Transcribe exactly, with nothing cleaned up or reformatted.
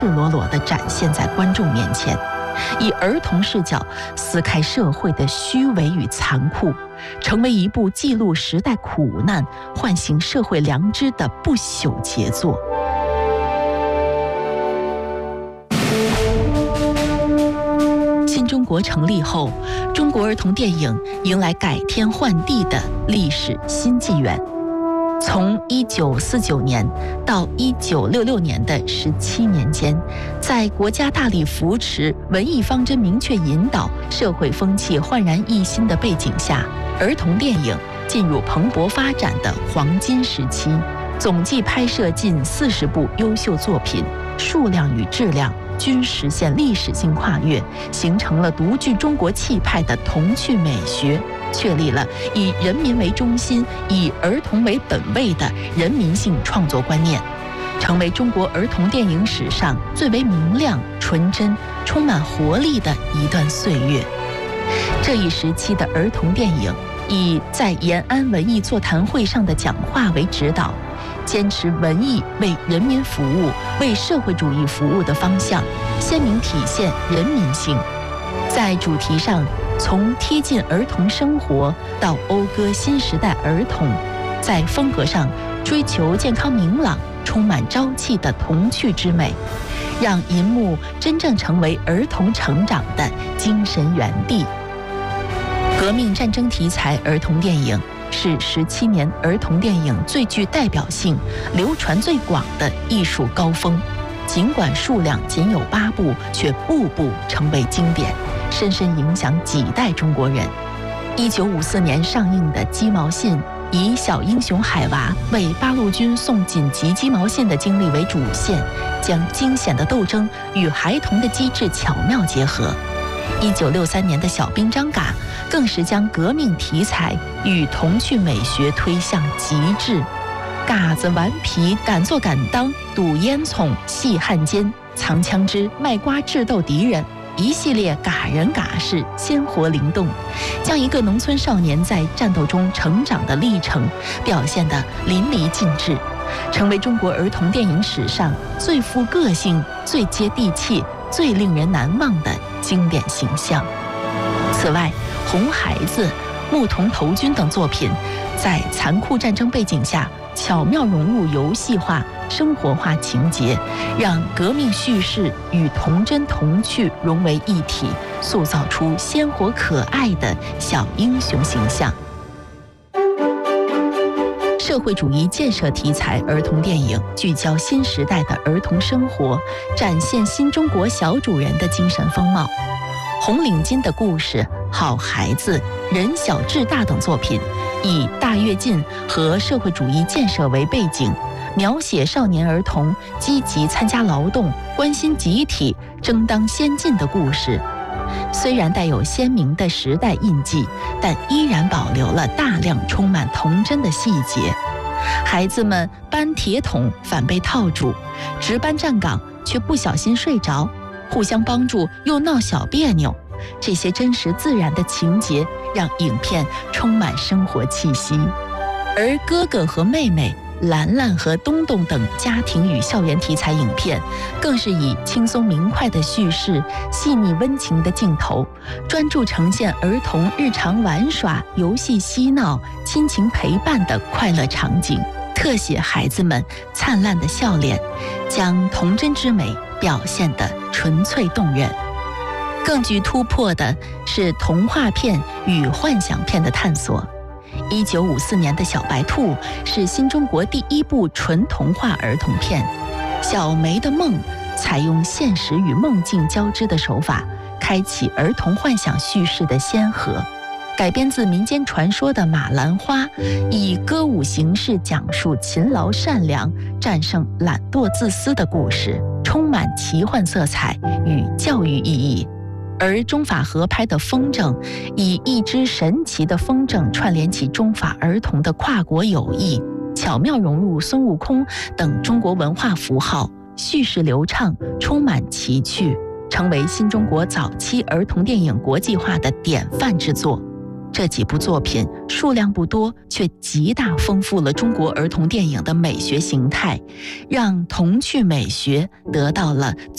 赤裸裸地展现在观众面前，以儿童视角撕开社会的虚伪与残酷，成为一部记录时代苦难、唤醒社会良知的不朽杰作。新中国成立后，中国儿童电影迎来改天换地的历史新纪元。从一九四九年到一九六六年的十七年间，在国家大力扶持、文艺方针明确引导、社会风气焕然一新的背景下，儿童电影进入蓬勃发展的黄金时期，总计拍摄近四十部优秀作品，数量与质量均实现历史性跨越，形成了独具中国气派的童趣美学，确立了以人民为中心、以儿童为本位的人民性创作观念，成为中国儿童电影史上最为明亮、纯真、充满活力的一段岁月。这一时期的儿童电影以在延安文艺座谈会上的讲话为指导，坚持文艺为人民服务、为社会主义服务的方向，鲜明体现人民性。在主题上，从贴近儿童生活到讴歌新时代儿童，在风格上追求健康明朗、充满朝气的童趣之美，让银幕真正成为儿童成长的精神园地。革命战争题材儿童电影是十七年儿童电影最具代表性、流传最广的艺术高峰。尽管数量仅有八部，却步步成为经典，深深影响几代中国人。一九五四年上映的《鸡毛信》，以小英雄海娃为八路军送紧急鸡毛信的经历为主线，将惊险的斗争与孩童的机智巧妙结合。一九六三年的小兵张嘎，更是将革命题材与童趣美学推向极致。嘎子顽皮，敢做敢当，赌烟囱，戏汉奸，藏枪支，卖瓜智斗敌人，一系列嘎人嘎事鲜活灵动，将一个农村少年在战斗中成长的历程表现得淋漓尽致，成为中国儿童电影史上最富个性、最接地气、最令人难忘的经典形象。此外，《红孩子》、《牧童投军》等作品在残酷战争背景下巧妙融入游戏化、生活化情节，让革命叙事与童真童趣融为一体，塑造出鲜活可爱的小英雄形象。社会主义建设题材儿童电影聚焦新时代的儿童生活，展现新中国小主人的精神风貌。红领巾的故事、好孩子、人小志大等作品，以大跃进和社会主义建设为背景，描写少年儿童积极参加劳动、关心集体、争当先进的故事。虽然带有鲜明的时代印记，但依然保留了大量充满童真的细节。孩子们搬铁桶反被套住，值班站岗却不小心睡着，互相帮助又闹小别扭，这些真实自然的情节让影片充满生活气息。而哥哥和妹妹、兰兰和东东等家庭与校园题材影片，更是以轻松明快的叙事、细腻温情的镜头，专注呈现儿童日常玩耍、游戏嬉闹、亲情陪伴的快乐场景，特写孩子们灿烂的笑脸，将童真之美表现得纯粹动人。更具突破的是童话片与幻想片的探索。一九五四年的小白兔是新中国第一部纯童话儿童片，小梅的梦采用现实与梦境交织的手法，开启儿童幻想叙事的先河。改编自民间传说的马兰花，以歌舞形式讲述勤劳善良战胜懒惰自私的故事，充满奇幻色彩与教育意义。而中法合拍的风筝，以一只神奇的风筝串联起中法儿童的跨国友谊，巧妙融入孙悟空等中国文化符号，叙事流畅，充满奇趣，成为新中国早期儿童电影国际化的典范之作。这几部作品数量不多，却极大丰富了中国儿童电影的美学形态，让童趣美学得到了